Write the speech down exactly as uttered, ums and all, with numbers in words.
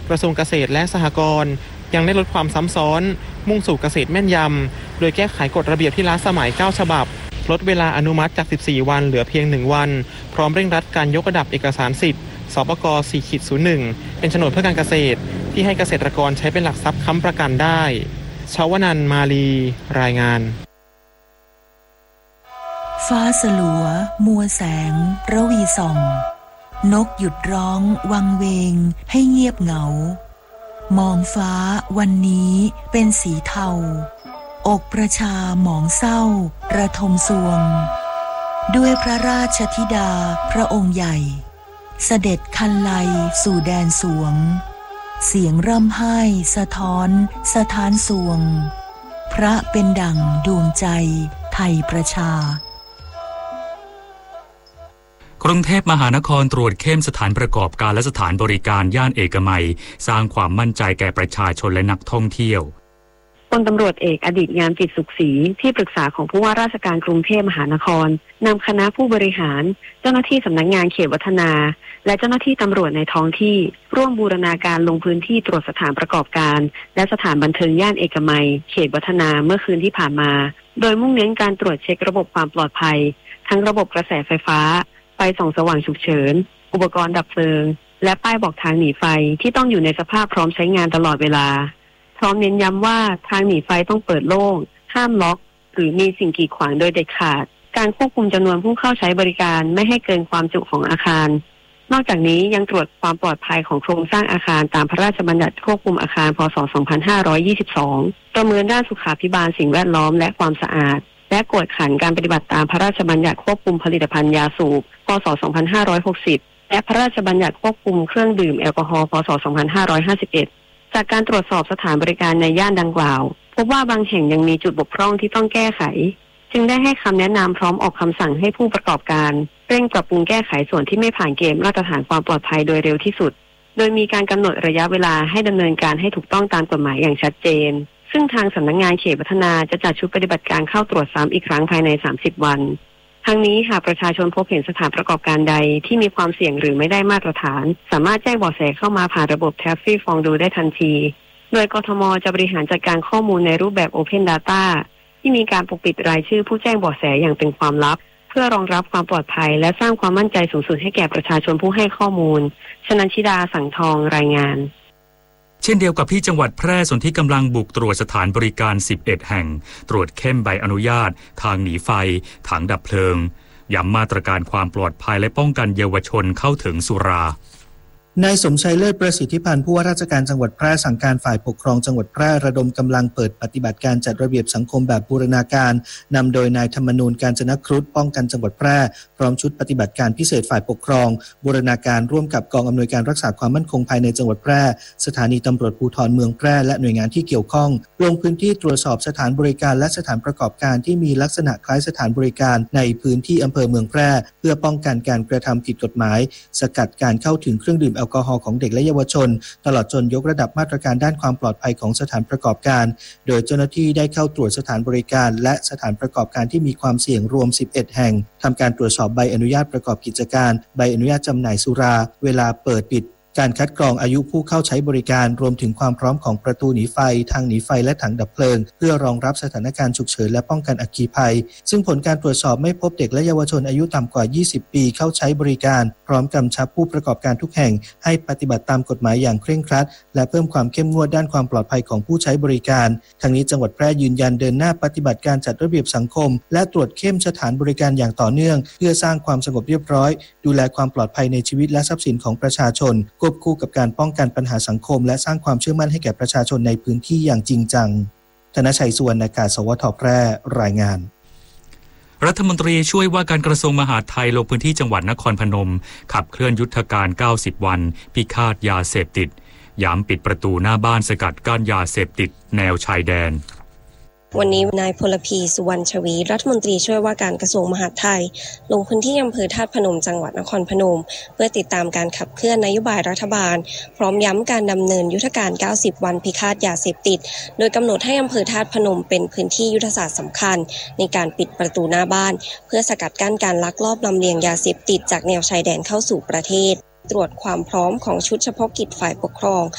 กระทรวงเกษตรและสหกรณ์ยังได้ลดความซ้ำซ้อนมุ่งสู่เกษตรแม่นยำโดยแก้ไขกฎระเบียบที่ล้าสมัยเก้าฉบับลดเวลาอนุมัติจากสิบสี่วันเหลือเพียงหนึ่งวันพร้อมเร่งรัดการยกระดับเอกสารสิทธิ์สปก สี่ ศูนย์ หนึ่ง เป็นโฉนดเพื่อการเกษตรที่ให้เกษตรกรใช้เป็นหลักทรัพย์ค้ำประกันได้ชวนันท์ มาลีรายงานฟ้าสลัวมัวแสงระวีส่องนกหยุดร้องวังเวงให้เงียบเหงามองฟ้าวันนี้เป็นสีเทาอกประชาหมองเศร้าระทมสวงด้วยพระราชธิดาพระองค์ใหญ่เสด็จคันไลสู่แดนสวงเสียงร่ำไห้สะท้อนสถานสวงพระเป็นดั่งดวงใจไทยประชากรุงเทพมหานครตรวจเข้มสถานประกอบการและสถานบริการย่านเอกมัยสร้างความมั่นใจแก่ประชาชนและนักท่องเที่ยวพลตำรวจเอกอดิษฐ์งามจิตสุขศรีที่ปรึกษาของผู้ว่าราชการกรุงเทพมหานครนำคณะผู้บริหารเจ้าหน้าที่สำนักงานเขตวัฒนาและเจ้าหน้าที่ตำรวจในท้องที่ร่วมบูรณาการลงพื้นที่ตรวจสถานประกอบการและสถานบันเทิงย่านเอกมัยเขตวัฒนาเมื่อคืนที่ผ่านมาโดยมุ่งเน้นการตรวจเช็คระบบความปลอดภัยทั้งระบบกระแสไฟฟ้าไฟส่องสว่างฉุกเฉินอุปกรณ์ดับเพลิงและป้ายบอกทางหนีไฟที่ต้องอยู่ในสภาพพร้อมใช้งานตลอดเวลาพร้อมเน้นย้ำว่าทางหนีไฟต้องเปิดโล่งห้ามล็อกหรือมีสิ่งกีดขวางโดยเด็ดขาดการควบคุมจำนวนผู้เข้าใช้บริการไม่ให้เกินความจุของอาคารนอกจากนี้ยังตรวจความปลอดภัยของโครงสร้างอาคารตามพระราชบัญญัติควบคุมอาคารพ.ศ. สองพันห้าร้อยยี่สิบสองประเมินด้านสุขาภิบาลสิ่งแวดล้อมและความสะอาดและกวดขันการปฏิบัติตามพระราชบัญญัติควบคุมผลิตภัณฑ์ยาสูบพ.ศ. สองพันห้าร้อยหกสิบและพระราชบัญญัติควบคุมเครื่องดื่มแอลกอฮอล์พ.ศ. สองพันห้าร้อยห้าสิบเอ็ดจากการตรวจสอบสถานบริการในย่านดังกล่าวพบว่าบางแห่งยังมีจุดบกพร่องที่ต้องแก้ไขจึงได้ให้คำแนะนำพร้อมออกคำสั่งให้ผู้ประกอบการเร่งปรับปรุงแก้ไขส่วนที่ไม่ผ่านเกณฑ์มาตรฐานความปลอดภัยโดยเร็วที่สุดโดยมีการกำหนดระยะเวลาให้ดำเนินการให้ถูกต้องตามกฎหมายอย่างชัดเจนซึ่งทางสำนักงานเขตพัฒนาจะจัดชุดปฏิบัติการเข้าตรวจซ้ำอีกครั้งภายในสามสิบวันทั้งนี้หากประชาชนพบเห็นสถานประกอบการใดที่มีความเสี่ยงหรือไม่ได้มาตรฐานสามารถแจ้งเบาะแสเข้ามาผ่านระบบ Taxi ฟองดูได้ทันทีโดยกทม.จะบริหารจัดการข้อมูลในรูปแบบ Open Data ที่มีการปกปิดรายชื่อผู้แจ้งเบาะแสอย่างเป็นความลับเพื่อรองรับความปลอดภัยและสร้างความมั่นใจสูงสุดให้แก่ประชาชนผู้ให้ข้อมูลชนันชิดาสังทองรายงานเช่นเดียวกับที่จังหวัดแพร่ส่วนที่กำลังบุกตรวจสถานบริการสิบเอ็ดแห่งตรวจเข้มใบอนุญาตทางหนีไฟถังดับเพลิงย้ำมาตรการความปลอดภัยและป้องกันเยาวชนเข้าถึงสุรานายสมชัยเลิศประสิทธิพันธ์ผู้ว่าราชการจังหวัดแพร่สั่งการฝ่ายปกครองจังหวัดแพร่ระดมกำลังเปิดปฏิบัติการจัดระเบียบสังคมแบบบูรณาการนำโดยนายธรรมนูญกาญจนครุฑป้องกันจังหวัดแพร่พร้อมชุดปฏิบัติการพิเศษฝ่ายปกครองบูรณาการร่วมกับกองอำนวยการรักษาความมั่นคงภายในจังหวัดแพร่สถานีตำรวจภูธรเมืองแพร่และหน่วยงานที่เกี่ยวข้องลงพื้นที่ตรวจสอบสถานบริการและสถานประกอบการที่มีลักษณะคล้ายสถานบริการในพื้นที่อำเภอเมืองแพร่เพื่อป้องกันการกระทำผิดกฎหมายสกัดการเข้าถึงเครื่องดื่มแอลกอฮอล์ของเด็กและเยาวชนตลอดจนยกระดับมาตรการด้านความปลอดภัยของสถานประกอบการโดยเจ้าหน้าที่ได้เข้าตรวจสถานบริการและสถานประกอบการที่มีความเสี่ยงรวมสิบเอ็ดแห่งทำการตรวจสอบใบอนุญาตประกอบกิจการใบอนุญาตจำหน่ายสุราเวลาเปิดปิดการคัดกรองอายุผู้เข้าใช้บริการรวมถึงความพร้อมของประตูหนีไฟทางหนีไฟและถังดับเพลิงเพื่อรองรับสถานการณ์ฉุกเฉินและป้องกันอัคคีภัยซึ่งผลการตรวจสอบไม่พบเด็กและเยาวชนอายุต่ำกว่ายี่สิบปีเข้าใช้บริการพร้อมกำชับผู้ประกอบการทุกแห่งให้ปฏิบัติตามกฎหมายอย่างเคร่งครัดและเพิ่มความเข้มงวดด้านความปลอดภัยของผู้ใช้บริการทั้งนี้จังหวัดแพร่ยืนยันเดินหน้าปฏิบัติการจัดระเบียบสังคมและตรวจเข้มสถานบริการอย่างต่อเนื่องเพื่อสร้างความสงบเรียบร้อยดูแลความปลอดภัยในชีวิตและทรัพย์สินของประชาชนควบคู่กับการป้องกันปัญหาสังคมและสร้างความเชื่อมั่นให้แก่ประชาชนในพื้นที่อย่างจริงจังธนชัยสุวรรณากาศ สวท.แพร่รายงานรัฐมนตรีช่วยว่าการกระทรวงมหาดไทยลงพื้นที่จังหวัดนครพนมขับเคลื่อนยุทธการเก้าสิบวันพิฆาตยาเสพติดย้ำปิดประตูหน้าบ้านสกัดกั้นยาเสพติดแนวชายแดนวันนี้นายพลพีสุวรรณชวีรัฐมนตรีช่วยว่าการกระทรวงมหาดไทยลงพื้นที่อำเภอธาตุพนมจังหวัดนครพนมเพื่อติดตามการขับเคลื่อนนโยบายรัฐบาลพร้อมย้ำการดำเนินยุทธการเก้าสิบวันพิฆาตยาเสพติดโดยกำหนดให้อำเภอธาตุพนมเป็นพื้นที่ยุทธศาสตร์สำคัญในการปิดประตูหน้าบ้านเพื่อสกัดกั้นการลักลอบลำเลียงยาเสพติดจากแนวชายแดนเข้าสู่ประเทศตรวจความพร้อมของชุดเฉพาะกิจฝ่ายปกครอง